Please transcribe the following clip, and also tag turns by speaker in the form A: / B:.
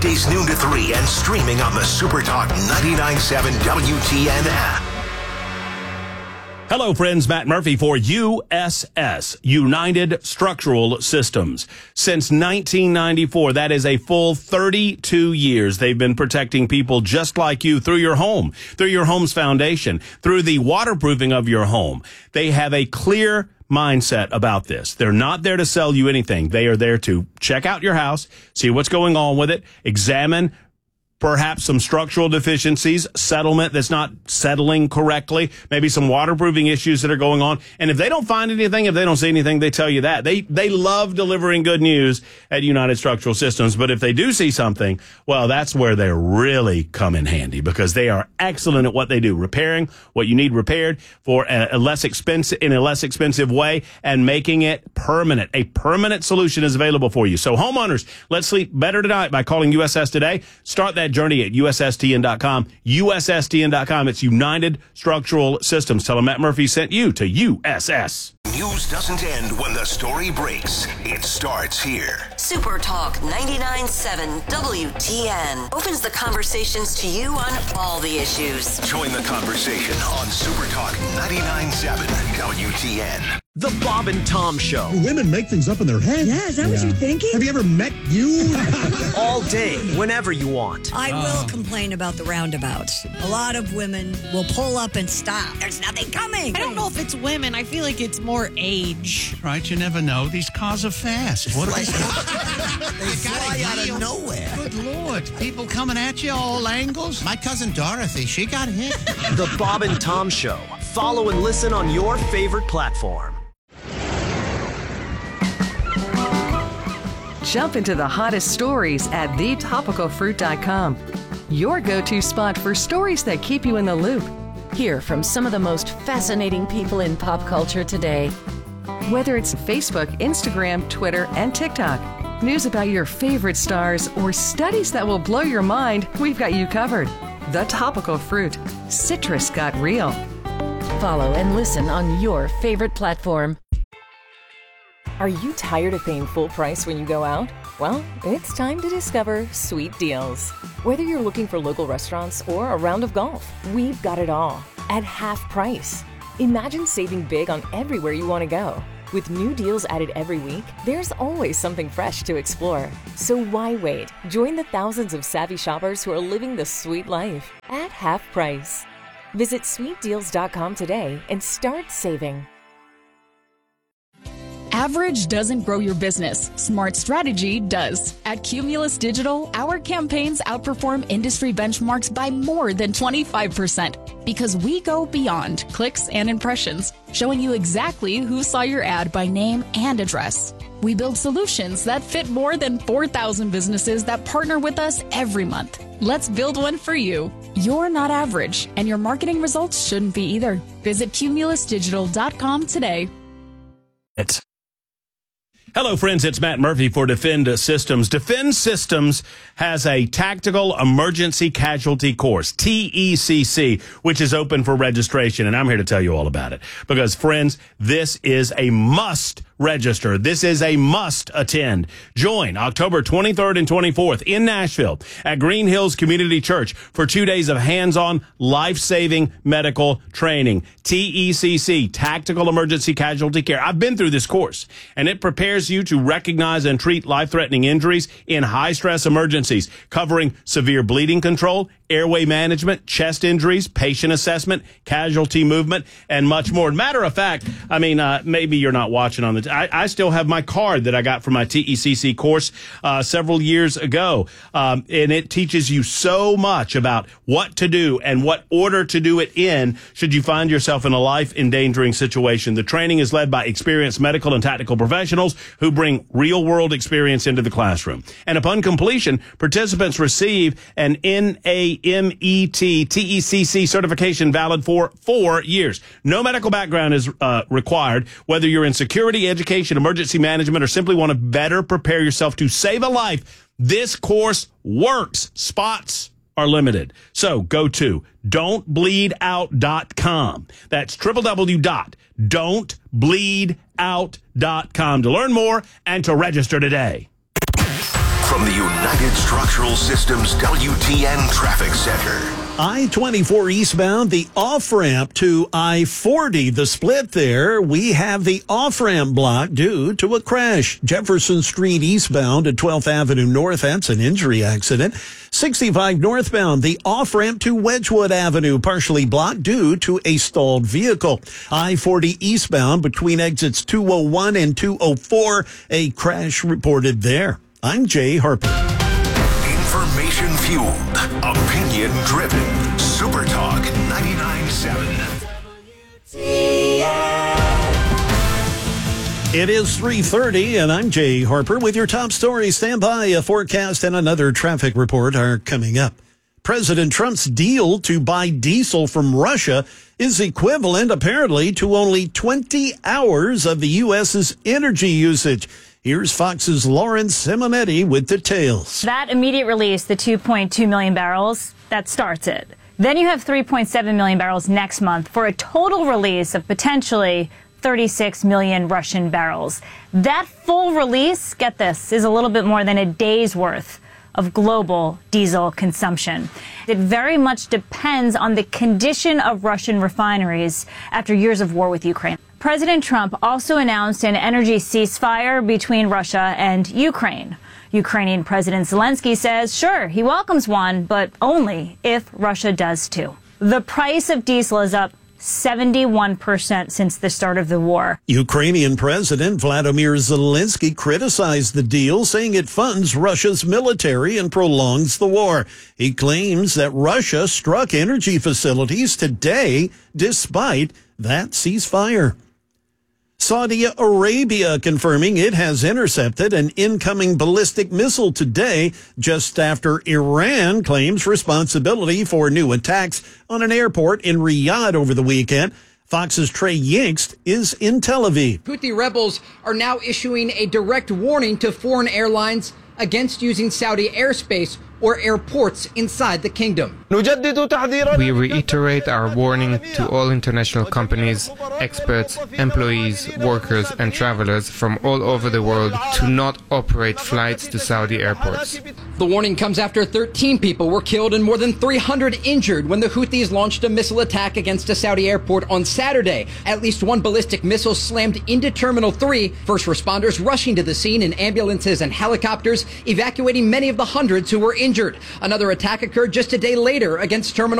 A: Weekdays noon to 3 and streaming on the SuperTalk 99.7 WTN app.
B: Hello, friends. Matt Murphy for USS, United Structural Systems. Since 1994, that is a full 32 years, they've been protecting people just like you through your home, through your home's foundation, through the waterproofing of your home. They have a clear mindset about this. They're not there to sell you anything. They are there to check out your house, see what's going on with it, examine perhaps some structural deficiencies, settlement that's not settling correctly, maybe some waterproofing issues that are going on. And if they don't find anything, if they don't see anything, they tell you that. They love delivering good news at United Structural Systems. But if they do see something, well, that's where they really come in handy, because they are excellent at what they do, repairing what you need repaired for a less expensive way and making it permanent. A permanent solution is available for you. So homeowners, let's sleep better tonight by calling USS today. Start that journey at USSTN.com. USSTN.com. It's United Structural Systems. Tell them Matt Murphy sent you to USS.
A: News doesn't end when the story breaks. It starts here.
C: Super Talk 99.7 WTN opens the conversations to you on all the issues.
A: Join the conversation on Super Talk 99.7 WTN.
D: The Bob and Tom Show.
E: Women make things up in their head.
F: Yeah, is that what you're thinking?
E: Have you ever met you?
D: All day, whenever you want.
F: I will complain about the roundabouts. A lot of women will pull up and stop. There's nothing coming.
G: I don't know if it's women. I feel like it's more age.
H: Right, you never know. These cars are fast. What
I: They fly out of nowhere.
H: Good Lord. People coming at you all angles.
I: My cousin Dorothy, she got hit.
D: The Bob and Tom Show. Follow and listen on your favorite platform.
J: Jump into the hottest stories at thetopicalfruit.com. Your go-to spot for stories that keep you in the loop.
K: Hear from some of the most fascinating people in pop culture today.
J: Whether it's Facebook, Instagram, Twitter, and TikTok, news about your favorite stars, or studies that will blow your mind, we've got you covered. The Topical Fruit. Citrus got real.
K: Follow and listen on your favorite platform.
L: Are you tired of paying full price when you go out? Well, it's time to discover Sweet Deals. Whether you're looking for local restaurants or a round of golf, we've got it all at half price. Imagine saving big on everywhere you want to go. With new deals added every week, there's always something fresh to explore. So why wait? Join the thousands of savvy shoppers who are living the sweet life at half price. Visit sweetdeals.com today and start saving.
M: Average doesn't grow your business. Smart strategy does. At Cumulus Digital, our campaigns outperform industry benchmarks by more than 25% because we go beyond clicks and impressions, showing you exactly who saw your ad by name and address. We build solutions that fit more than 4,000 businesses that partner with us every month. Let's build one for you. You're not average, and your marketing results shouldn't be either. Visit cumulusdigital.com today.
B: Hello, friends. It's Matt Murphy for Defend Systems. Defend Systems has a Tactical Emergency Casualty Course, TECC, which is open for registration, and I'm here to tell you all about it. Because, friends, this is a must register. This is a must attend. Join October 23rd and 24th in Nashville at Green Hills Community Church for 2 days of hands-on, life-saving medical training. TECC, Tactical Emergency Casualty Care. I've been through this course, and it prepares you to recognize and treat life-threatening injuries in high-stress emergencies, covering severe bleeding control, airway management, chest injuries, patient assessment, casualty movement, and much more. Matter of fact, I mean, maybe you're not watching on the... I still have my card that I got from my TECC course several years ago, and it teaches you so much about what to do and what order to do it in should you find yourself in a life-endangering situation. The training is led by experienced medical and tactical professionals who bring real-world experience into the classroom. And upon completion, participants receive an NAMET TECC certification valid for 4 years. No medical background is required, whether you're in security, education, emergency management, or simply want to better prepare yourself to save a life. This course works. Spots are limited. So go to don'tbleedout.com. That's www.don'tbleedout.com to learn more and to register today.
A: from the United Structural Systems WTN Traffic Center.
N: I-24 eastbound, the off-ramp to I-40, the split there. We have the off-ramp block due to a crash. Jefferson Street eastbound at 12th Avenue North, that's an injury accident. 65 northbound, the off-ramp to Wedgwood Avenue, partially blocked due to a stalled vehicle. I-40 eastbound between exits 201 and 204, a crash reported there. I'm Jay Harper.
A: Information fueled, opinion driven. Super Talk 99.7.
N: It is 3:30, and I'm Jay Harper with your top stories. Stand by. A forecast and another traffic report are coming up. President Trump's deal to buy diesel from Russia is equivalent, apparently, to only 20 hours of the U.S.'s energy usage. Here's Fox's Lauren Simonetti with details.
O: That immediate release, the 2.2 million barrels, that starts it. Then you have 3.7 million barrels next month for a total release of potentially 36 million Russian barrels. That full release, get this, is a little bit more than a day's worth of global diesel consumption. It very much depends on the condition of Russian refineries after years of war with Ukraine. President Trump also announced an energy ceasefire between Russia and Ukraine. Ukrainian President Zelensky says, sure, he welcomes one, but only if Russia does too. The price of diesel is up 71% since the start of the war.
N: Ukrainian President Vladimir Zelensky criticized the deal, saying it funds Russia's military and prolongs the war. He claims that Russia struck energy facilities today despite that ceasefire. Saudi Arabia confirming it has intercepted an incoming ballistic missile today, just after Iran claims responsibility for new attacks on an airport in Riyadh over the weekend. Fox's Trey Yingst is in Tel Aviv.
P: Houthi rebels are now issuing a direct warning to foreign airlines against using Saudi airspace or airports inside the kingdom.
Q: We reiterate our warning to all international companies, experts, employees, workers, and travelers from all over the world to not operate flights to Saudi airports.
P: The warning comes after 13 people were killed and more than 300 injured when the Houthis launched a missile attack against a Saudi airport on Saturday. At least one ballistic missile slammed into Terminal 3. First responders rushing to the scene in ambulances and helicopters, evacuating many of the hundreds who were injured. Another attack occurred just a day later against Terminal